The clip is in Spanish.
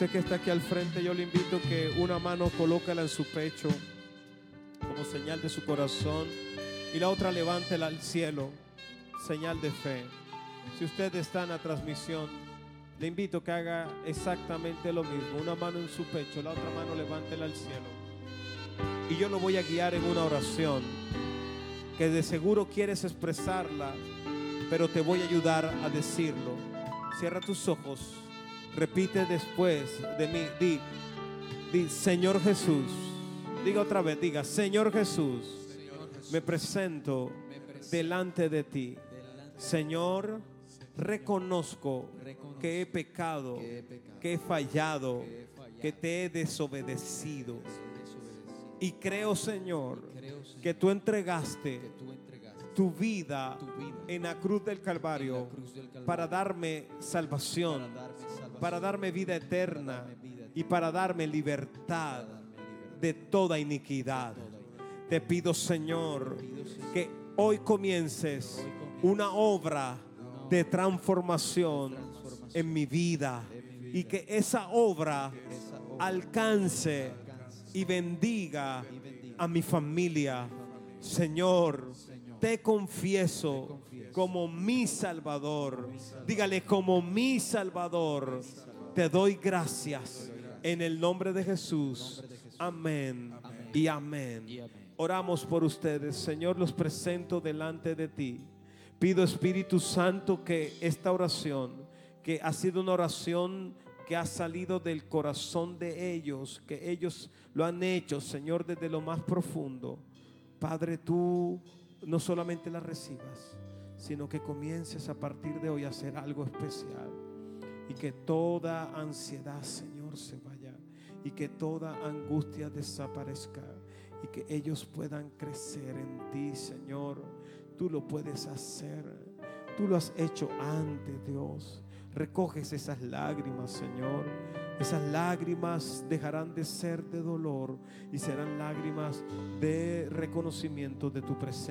Usted que está aquí al frente, yo le invito que una mano colócala en su pecho como señal de su corazón y la otra levántela al cielo, señal de fe. Si usted está en la transmisión, le invito que haga exactamente lo mismo. Una mano en su pecho, la otra mano levántela al cielo. Y yo lo voy a guiar en una oración que de seguro quieres expresarla, pero te voy a ayudar a decirlo. Cierra tus ojos. Repite después de mí. Di, Señor Jesús. Diga otra vez, diga, Señor Jesús, me presento delante de ti. Señor, reconozco que he pecado, que he fallado, que te he desobedecido. Y creo, Señor, que tú entregaste tu vida en la cruz del Calvario para darme salvación, para darme vida eterna y para darme libertad de toda iniquidad. Te pido, Señor, que hoy comiences una obra de transformación en mi vida y que esa obra alcance y bendiga a mi familia. Señor, te confieso como mi Salvador. Dígale, como mi Salvador. Te doy gracias en el nombre de Jesús. Amén y amén. Oramos por ustedes. Señor, los presento delante de ti. Pido, Espíritu Santo, que esta oración, que ha sido una oración que ha salido del corazón de ellos, que ellos lo han hecho, Señor, desde lo más profundo. Padre, tú no solamente la recibas, sino que comiences a partir de hoy a hacer algo especial. Y que toda ansiedad, Señor, se vaya. Y que toda angustia desaparezca. Y que ellos puedan crecer en ti, Señor. Tú lo puedes hacer. Tú lo has hecho antes, Dios. Recoges esas lágrimas, Señor. Esas lágrimas dejarán de ser de dolor y serán lágrimas de reconocimiento de tu presencia.